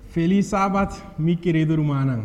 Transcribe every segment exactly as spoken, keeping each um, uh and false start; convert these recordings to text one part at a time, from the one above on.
Feliz sábado, mi querido Rumanang.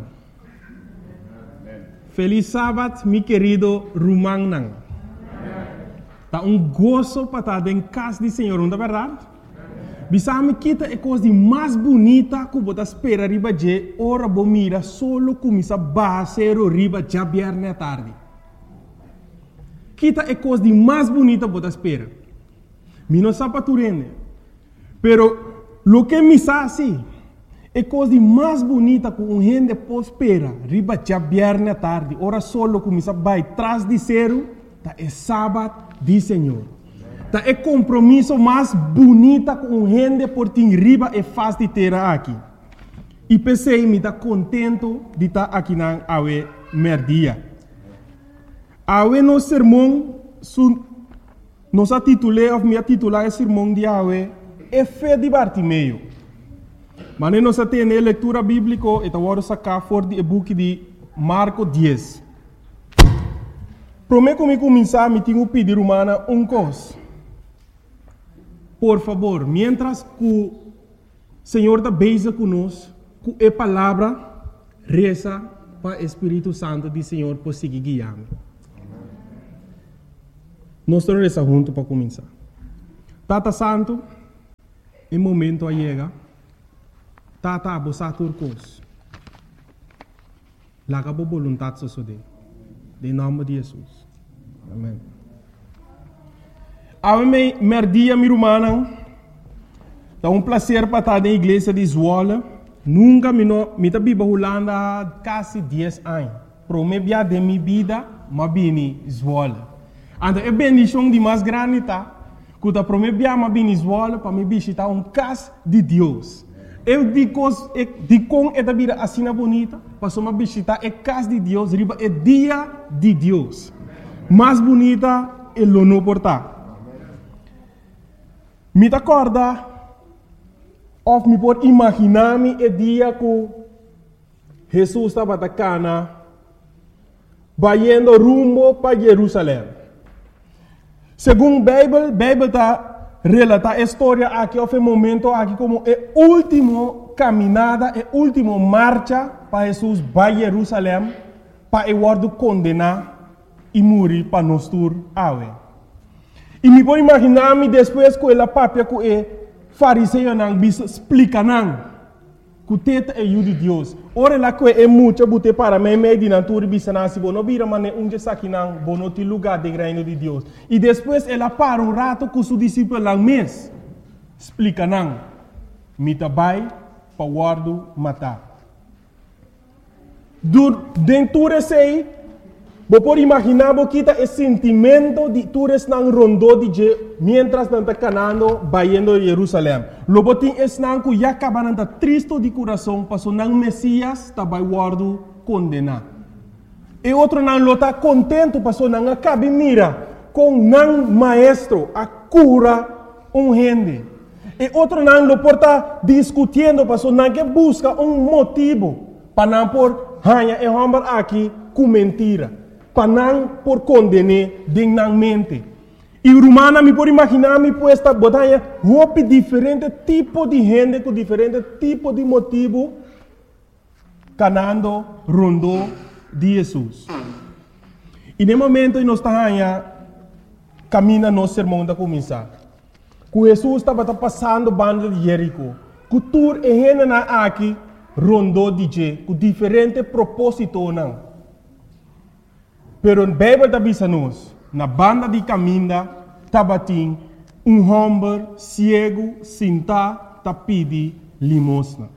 Feliz sábado, mi querido Rumanang. Tá um gozo para estar em casa do Senhor, não é verdade? Bisame kita é coisa mais bonita que você espera riba de ora bomira solo começa basero riba já viernes à tarde. Kita é coisa mais bonita que você espera. Mi não sabe tu rende. Pero lo que me sabe é coisa mais bonita que um gente pode esperar riba já viernes à tarde. Ora solo começa vai trás de zero, tá é sábado do Senhor. Tá é compromisso mais bonita com um gente por ter riba e faz de ter aqui. E pensei me tá contento de estar aqui na awe merdia. Awe no sermão su nos a titulei of me a titular sermão de awe é fé de Bartimeu. Mas nós temos leitura bíblica e agora sacar fora do book de Marcos dez. Prometo que me começar me tenho pedir humana um coisa. Por favor, mientras que o Senhor está beija conosco, que a palavra reza para o Espírito Santo do Senhor por seguir guiando. Nós estamos rezando juntos para começar. Tata Santo, em momento a chega, Tata abosa turcos. Laga bo vontade so de. Em nome de Jesus. Amém. Ame merdia mi rumana. É um prazer para estar na igreja de Zwolle. Nunca me no me tá biba Holanda quase dez anos. Pro me bia de mi vida, ma bini Zwolle. Anda é bendição de mais grande tá. Kuta pro me bia ma bini Zwolle para me visitar um casa de Deus. Eu digo, digo é da vida assim bonita, para uma visitar a casa de Deus, riba é dia de Deus. Mais bonita é o não portar. Me acorda, ou me pode imaginar-me o dia que Jesus estava na cana, indo rumo para Jerusalém. Segundo a Bíblia, a Bíblia está relata a história aqui, houve um momento aqui como a última caminhada, a última marcha para Jesus para Jerusalém, para o word condenar e morrer para nós todos. E me pode imaginar-me depois que ela papia que o fariseu não explica não. Que teta é o de Deus. Ora lá que é muito bote para mim meio de natura bisana se bono bira mane unje sakinang bono ti lugar de reino de Deus. E depois ela para um rato com seu discípulo lá mês. Explica não. Mita vai para guardo matar. Dentro desse Bo por imaginar bo kita e sentimento de tures nang rondo de je mientras nanta canando vayendo a Jerusalém. Lobo tin es nang ku yakaban nanta tristo de coração paso nang Messias ta vai guardo condena. E outro nang lota contento paso nang acabe mira com nang maestro a cura um gente. E outro nang lo porta discutindo paso nang que busca um motivo para não por hanha e hombar aqui com mentira. Para não por condenar dignamente. E Romana me pode imaginar me puesta botanha roupa diferente tipo de gente com diferente tipo de motivo canando rondo de Jesus. E no momento nós estamos caminha no sermão da começar. Que Jesus estava passando banda de Jerico. Que tur e gente na aqui rondo de je com diferente propósito não. Pero a Bíblia está dizendo na banda de caminho, tabatim, um homem cego, sentado, tá pedi limosna.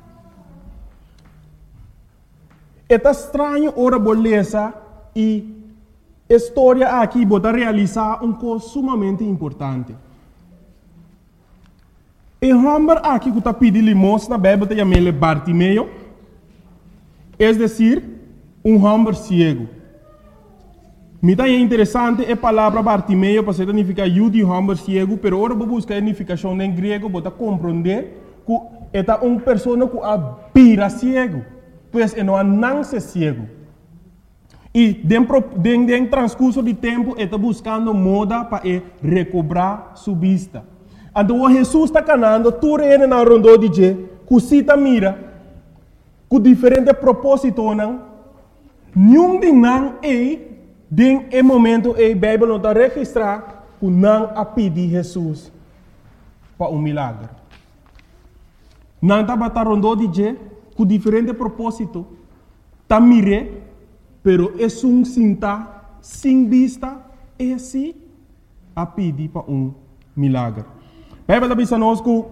É estranho ora beleza e a história aqui bota realizar um coisa sumamente importante. O homem aqui que tá pedi limosna, a Bíblia está chamando Bartimeu, é decir, um homem cego. Me é interessante a palavra Bartimeu para significar eu de homem cego, pero agora vou buscar a significação em grego para compreender que é uma pessoa que vira cego, pois é não nasce cego. E dentro do transcurso de tempo está buscando moda para recobrar sua vista. Então Jesus está canando, tu reina na rondo de cosita mira, com diferente propósito, não? Nenhum de não é, den é momento é, a Bíblia não está registrar, que não a pedir Jesus para um milagre. Não está batendo de dizer, com diferente propósito, está mire, pero é um sinta, sem vista, é assim, a pedir para um milagre. A Bíblia diz a nós que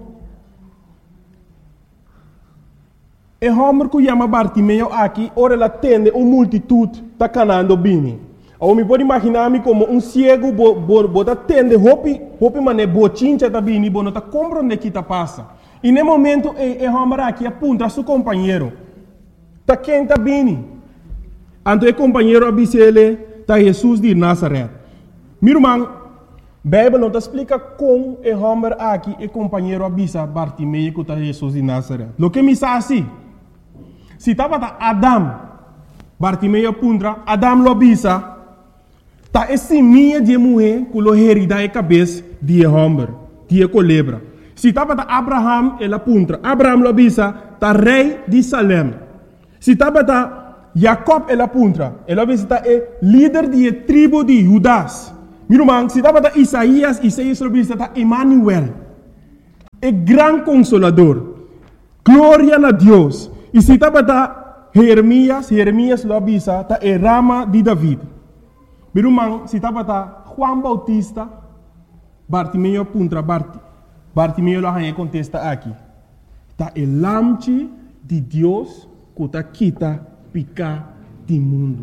o homem que chama Bartimeu aqui, ora ele atende uma multitude está canando bem. Eu me pode imaginar-me como um cego, bota atende, hopi, hopi mané, bochincha está bem, bota não está compreendendo o que está passa. E no momento, o homem aqui aponta a seu companheiro. Está quem está bem. Então o companheiro avisa ele, está Jesus de Nazaré. Meu irmão, a Bíblia não explica como o homem aqui, o companheiro avisa Bartimeu que está Jesus de Nazaré. O que me diz assim? Se estava Adam, Bartimeu apunta, Adam lo avisa, está esse minha de mulher que lo herida a cabeça de homem, de colebra. Se estava Abraham, ele apunta, Abraham lo avisa, está rei de Salem. Se estava Jacob, ele apunta, ele avisa, está líder de tribo de Judas. Meu irmão, se estava Isaías, Isaías lo avisa, está Emmanuel, é grande consolador, glória a Deus. E se estava Jeremias, Jeremias lo avisa, está a rama de David. Meu irmão, se estava Juan Bautista, Bartimeu apunta, Bartimeu. Bartimeu lá contesta aqui. Está o lamche de Deus que está quita picar do mundo.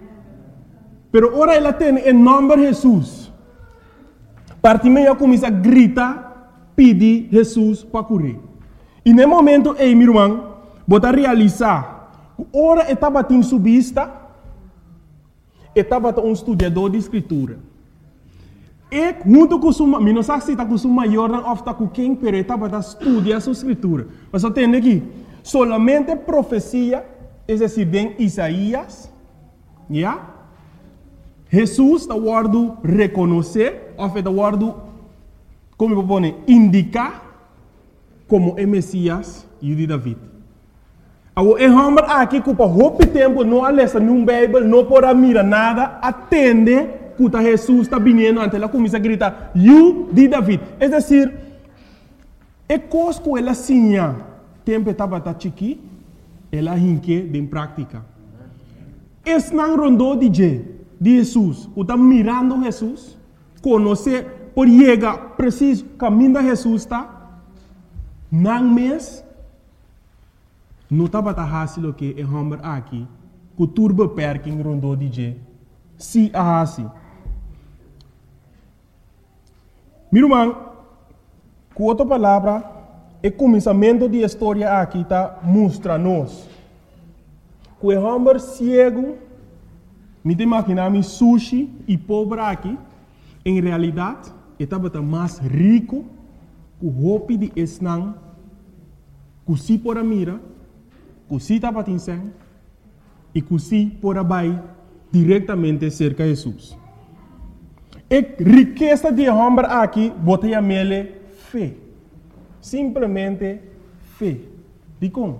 Pero ora ele tem em nome de Jesus. Bartimeu começa a gritar, pedir Jesus para curar. E no momento, ei, meu irmão, bota realizar. Ora estava em subista, estava um estudador de escritura. E junto com o meu, não sei se está com o maior ou está com quem, mas estava a estudar a sua escritura. Mas eu tenho aqui, solamente profecia, é decir, em Isaías, yeah? Jesus está guardando reconhecer, ou está guardando, como eu vou dizer, indicar como é Messias e de David. O homem aqui que por muito tempo não alessa num Bíblia, não pode mirar nada, atende que Jesus está vindo, ante ela começa a gritar, you de David. É decir, é coisa que ela sinha, tempo estava chiqui, ela hinque em prática. Esse não rondou de Jesus, que está mirando Jesus, conhecer, por chegar preciso, caminho de Jesus está, não mês, não estava fácil que o homem aqui, que turbo perking rondou de se a assim. Meu irmão, com outra palavra, o começamento da história aqui está mostra-nos que o homem cego, me imaginar sushi e pobre aqui, em realidade, estava mais rico que o roupa de esnang, que se por a mira, que se estava tinseng, e que se por a bai diretamente cerca de Jesus. A riqueza de homem aqui, botei a mele fé. Simplesmente fé. De como?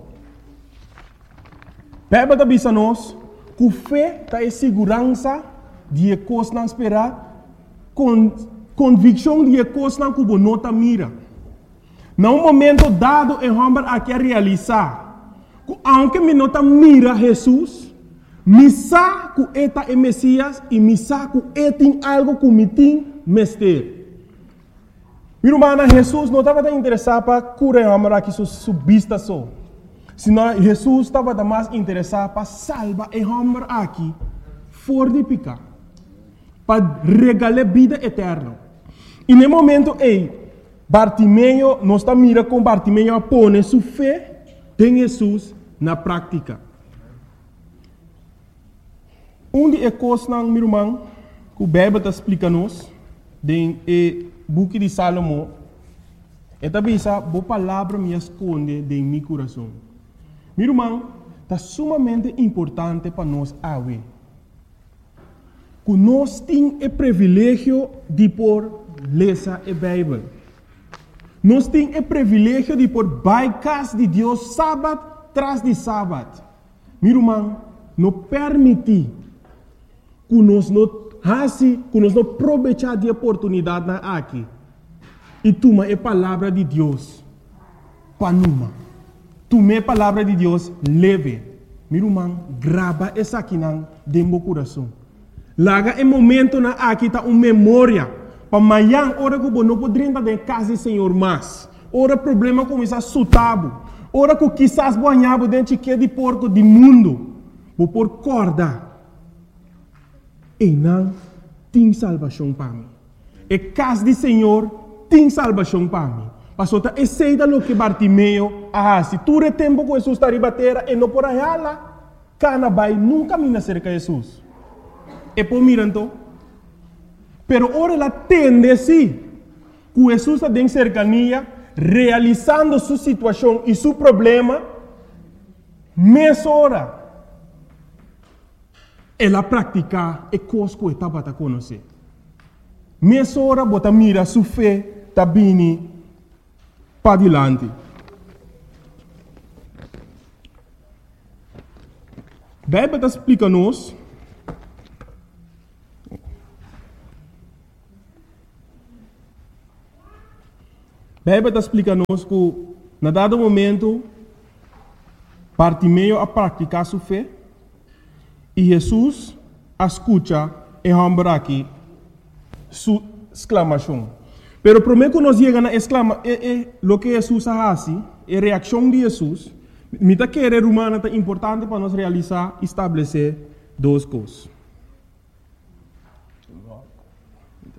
Bíblia diz a nós que fé está em segurança de coisas não esperar, com convicção de coisas não que não está mira. Num momento dado, o homem aqui a realizar, que aunque me não está mira Jesus, me sabe que eta é Messias e me sabe que ele tem algo que me tem mestre. Meu irmão, Jesus não estava interessado para curar o homem aqui subista só. Senão Jesus estava mais interessado para salvar o homem aqui fora de pecar. Para regalar vida eterna. E no momento, ei, Bartimeu, não está mira com Bartimeu a pôr sua fé em Jesus na prática. Um de coisas, meu irmão, que o Bíblia está explicando-nos, no book de Salomão, é também essa boa palavra me esconde em meu coração. Meu irmão, está sumamente importante para nós agora. Que nós temos o privilégio de por ler a Bíblia. Nós temos o privilégio de por bypass de Deus sábado tras de sábado. Meu irmão, não permite que nós não façam, que nós não aproveitar de oportunidade aqui. E toma a palavra de Deus para numa. Toma a palavra de Deus leve. Meu irmão, grava essa aqui dentro do coração. Laga o momento na aqui tá uma memória. Para amanhã, hora que não poderia estar em casa do Senhor mais. Ora problema começa a sutabo. Ora que quizás banhava dentro de porco do mundo. Vou por corda. E não tem salvação para mim. E casa do Senhor tem salvação para mim. Pastor, tá aceita lo que Bartimeu ah, se tu é tempo que Jesus está ribatera e não por aí lá, cana vai nunca me cerca de Jesus. E por mirando, pero ora la tende sim, que Jesus está em cercania, realizando sua situação e seu problema, meia hora. Ela pratica e coisa que estava a conhecer. Meia hora, bota mira sua fé, está bem para adiante. A Bíblia explica-nos a Bíblia explica-nos que, na dado momento, Bartimeu a praticar sua fé e Jesus escuta e rambra aqui sua exclamação. Pero primeiro que nós chegamos a exclamar, é, é, o que Jesus faz, a reação de Jesus, me tá querer humana é importante para nós realizar e estabelecer duas coisas.